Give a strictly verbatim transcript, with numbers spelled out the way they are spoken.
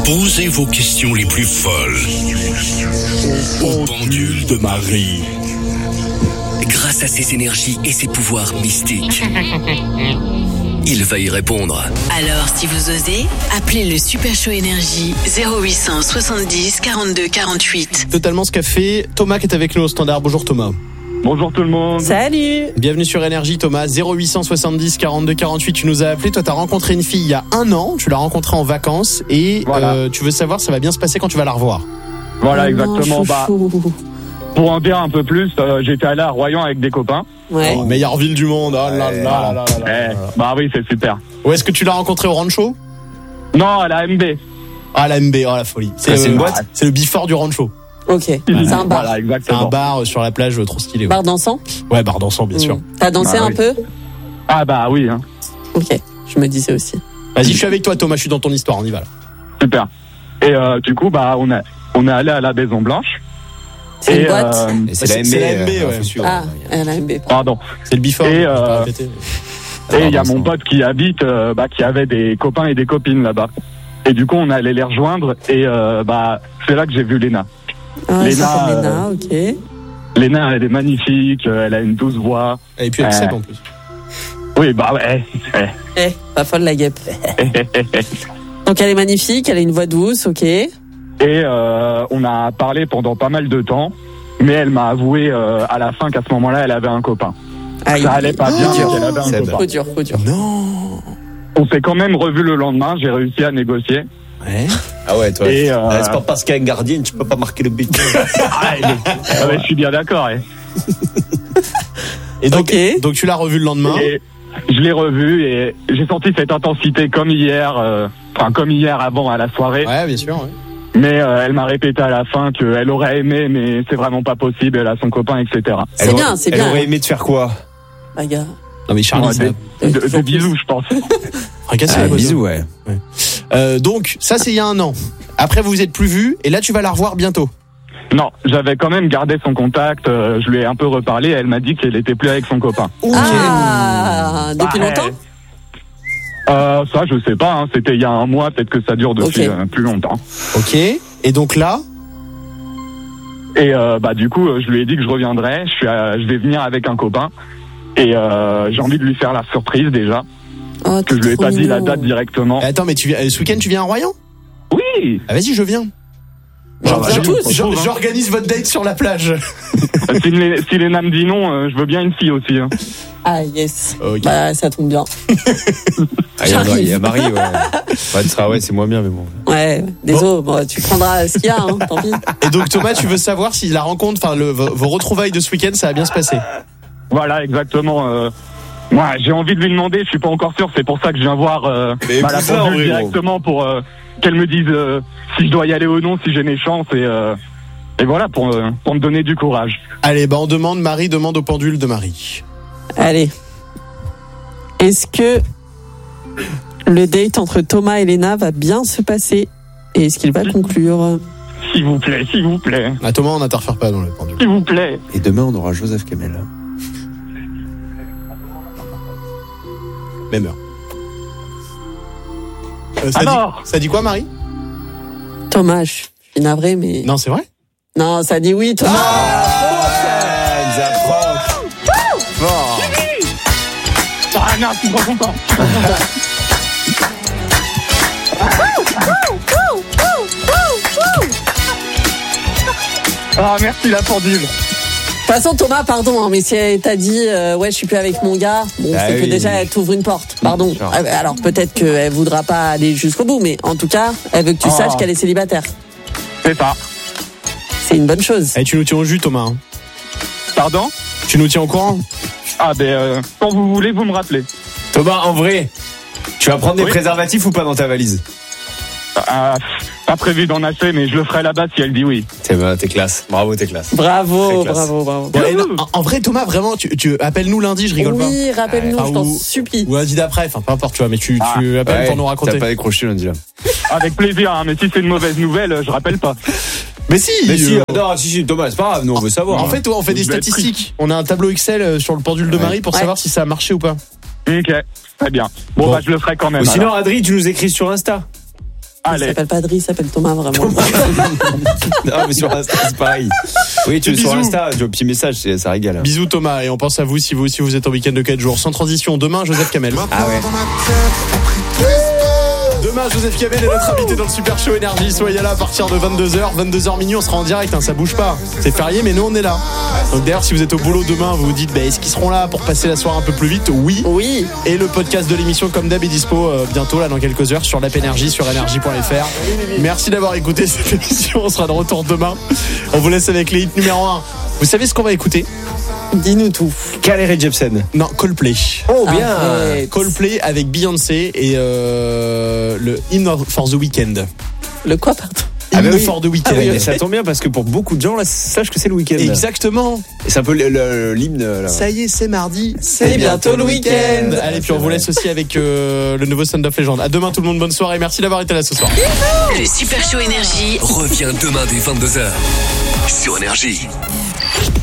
Posez vos questions les plus folles au pendule de Marie. Grâce à ses énergies et ses pouvoirs mystiques, il va y répondre. Alors, si vous osez, appelez le Super Show Énergie zéro huit cent soixante-dix quarante-deux quarante-huit. Totalement ce qu'a fait Thomas qui est avec nous au standard. Bonjour Thomas. Bonjour tout le monde. Salut. Bienvenue sur Énergie Thomas. zéro huit cent soixante-dix quarante-deux quarante-huit. Tu nous as appelé. Toi, t'as rencontré une fille il y a un an. Tu l'as rencontrée en vacances et Voilà. euh, tu veux savoir ça va bien se passer quand tu vas la revoir. Voilà, Oh exactement. non, Bah, chouchou. pour en dire un peu plus, euh, j'étais allé à Royan avec des copains. Ouais. Oh, meilleure ville du monde. Oh là là Ouais, là là là Eh, là là. bah oui, c'est super. Où est-ce que tu l'as rencontrée, au Rancho? Non, à la M B. Ah, la M B. Oh la folie. C'est, Ah, c'est euh, une boîte C'est le before du Rancho. Ok. C'est un bar. Voilà, C'est exactement. un bar euh, sur la plage euh, trop stylé. Ouais, Bar dansant. ouais bar dansant bien sûr. Mmh. T'as dansé Bah un oui. peu? Ah bah oui, hein. Ok. Je me disais aussi. Vas-y, je suis avec toi Thomas. Je suis dans ton histoire. On y va là. Super. Et euh, du coup, bah on a on est allé à la Maison Blanche. C'est Et, une boîte. euh, Et c'est C'est- la M B. c'est la M B, euh, ouais. faut suivre. Ah, elle a un B. pardon. C'est le before. Et, je peux pas euh, répéter. Et il y a Pardon, mon ça. pote qui habite, euh, bah qui avait des copains et des copines là-bas. Et du coup, on allait les rejoindre. Et euh, bah c'est là que j'ai vu Léna. Ah, c'est Léna, comme euh, Léna, ok. Léna, elle est magnifique. euh, Elle a une douce voix. Et puis elle euh, sait en plus. Oui, bah ouais. ouais. Eh, pas folle la guêpe. Donc elle est magnifique, elle a une voix douce, ok. Et euh, on a parlé pendant pas mal de temps, mais elle m'a avoué euh, à la fin qu'à ce moment-là, elle avait un copain. Aïe. Ça allait pas bien, Oh, qu'elle avait un Seb. copain. Coup dur, coup dur. Non. On s'est quand même revu le lendemain, j'ai réussi à négocier. Ouais. Ah ouais, toi. Et, euh, Ah, c'est pas parce qu'il y a une gardienne, tu peux pas marquer le but. Ah, mais- ah ouais, je suis bien d'accord. Et, Et donc, Ok. donc tu l'as revu le lendemain. et je l'ai revu et j'ai senti cette intensité comme hier, euh, enfin comme hier avant à la soirée. Ouais, bien sûr. Ouais. Mais euh, elle m'a répété à la fin qu'elle aurait aimé, mais c'est vraiment pas possible. Elle a son copain, et cetera. C'est Elle bien, aurait- c'est Elle bien. aurait aimé te faire quoi? Bagarre. Non mais Charlie, Ouais, ça des, de- des bisous, je pense. fracassé, Ah, quoi, bisous, ouais. ça. Euh, donc ça c'est il y a un an. Après vous vous êtes plus vus et là tu vas la revoir bientôt. Non, j'avais quand même gardé son contact. euh, je lui ai un peu reparlé. Elle m'a dit qu'elle était plus avec son copain. Ah, depuis Bah, longtemps? Euh, ça, je sais pas. Hein, c'était il y a un mois. Peut-être que ça dure depuis Ok. euh, plus longtemps. Ok. Et donc là, Et euh, bah du coup, euh, je lui ai dit que je reviendrais. Je suis, à- je vais venir avec un copain. Et euh, j'ai envie de lui faire la surprise déjà. Oh, Que je lui ai pas dit la date directement. attends mais tu viens, ce week-end tu viens à Royan? Oui. Ah vas-y je viens. Genre, bah, viens je- tous. je- J'or- J'organise votre date sur la plage. si, les, si Léna me dit non, euh, je veux bien une fille aussi. Hein. Ah, yes. Ok. Bah, ça tombe bien. Ah, il y a- J'arrive. il y a Marie, ouais. Ouais, tu seras, ouais, c'est moins bien, mais bon. Ouais, désolé, bon, tu prendras ce qu'il y a, hein, tant pis. Et donc Thomas tu veux savoir si la rencontre, enfin le, vos vos retrouvailles de ce week-end ça va bien se passer. Voilà, exactement. Euh, moi, j'ai envie de lui demander. Je suis pas encore sûr. C'est pour ça que je viens voir euh, Mais bah, la épouse-la, pendule en vrai, directement pour euh, qu'elle me dise euh, si je dois y aller ou non, si j'ai mes chances et euh, et voilà pour euh, pour me donner du courage. Allez bah on demande, Marie demande au pendule de Marie. Allez. Est-ce que le date entre Thomas et Léna va bien se passer? Et est-ce qu'il va conclure? S'il vous plaît, s'il vous plaît, Ah Thomas on n'interfère pas dans le pendule. s'il vous plaît. Et demain, on aura Joseph Kamel. Même heure. Euh, ça, Alors dit, ça dit quoi Marie? Thomas, je suis navré, mais... Non c'est vrai? Non, ça dit oui, Thomas. Fort. Ah non, je suis trop content. Je suis trop content. Ah merci la pendule. De toute façon, Thomas, pardon, hein, mais si elle t'a dit, euh, ouais, je suis plus avec mon gars, bon, Ah c'est que oui. déjà, elle t'ouvre une porte. Pardon. Sure. Euh, Alors, peut-être qu'elle voudra pas aller jusqu'au bout, mais en tout cas, elle veut que tu Oh. saches qu'elle est célibataire. C'est ça. C'est une bonne chose. Eh tu nous tiens au jus Thomas. hein. Pardon? Tu nous tiens au courant? Ah ben euh, quand vous voulez, vous me rappelez. Thomas, en vrai, tu vas prendre des Oui. préservatifs ou pas dans ta valise? Ah, pas prévu d'en acheter, mais je le ferai là-bas si elle dit oui. T'es, ben, t'es classe. Bravo, t'es classe. Bravo, Très classe. bravo, bravo. Bon, eh, non, en, en vrai Thomas vraiment tu, tu appelles-nous lundi je rigole Oui, rappelle-nous, Ah, je t'en ou- supplie. pas. Ou lundi d'après, enfin peu importe tu vois mais tu, Ah, tu appelles Ouais, pour nous raconter. T'as pas décroché lundi là. Avec plaisir, hein, mais si c'est une mauvaise nouvelle, euh, je rappelle pas. Mais si, Mais si, euh, euh, non, si, si, Thomas, c'est pas grave, nous on veut savoir. en fait, ouais, on fait des Je vais être statistiques. On a un tableau Excel euh, sur le pendule de Ouais. Marie pour Ouais. savoir si ça a marché ou pas. Ok, très bien. Bon, Bon. bah je le ferai quand même. Ou sinon, alors. Adri, tu nous écris sur Insta. Il Allez. s'appelle pas Driss, il s'appelle Thomas, vraiment. Non, mais sur Insta, c'est pareil. Oui, tu es sur Bisous. Insta, tu as un petit message, c'est- ça régale. Bisous Thomas, et on pense à vous si vous aussi vous êtes en week-end de quatre jours. Sans transition, demain Joseph Kamel. Ah ouais. Demain Joseph Kamel est notre invité dans le Super Show Énergie. Soyez là à partir de vingt-deux heures. vingt-deux heures minuit, on sera en direct, hein, ça bouge pas. C'est férié, mais nous on est là. Donc d'ailleurs, si vous êtes au boulot demain, vous vous dites, bah, est-ce qu'ils seront là pour passer la soirée un peu plus vite? Oui. Oui. Et le podcast de l'émission, comme d'hab, est dispo euh, bientôt, là, dans quelques heures, sur l'app Énergie, sur énergie point f r. Merci d'avoir écouté cette émission. On sera de retour demain. On vous laisse avec les hits numéro un. Vous savez ce qu'on va écouter? Dis-nous tout. Calais et Jepsen. Non, Coldplay. Oh, bien. Arrête. Coldplay avec Beyoncé et euh, le In for the Weekend. Le quoi, pardon? Ah bah In oui. for the Weekend. Ah oui, mais ça tombe bien parce que pour beaucoup de gens, là, sache que c'est le week-end. Exactement. Et c'est un peu le- le- l'hymne, là. Ça y est, c'est mardi. C'est bientôt le week-end. Allez, puis on vous laisse aussi avec euh, le nouveau Stand of Legend. À demain tout le monde, bonne soirée. Merci d'avoir été là ce soir. Le Super Show Énergie. Reviens demain dès vingt-deux heures sur Énergie.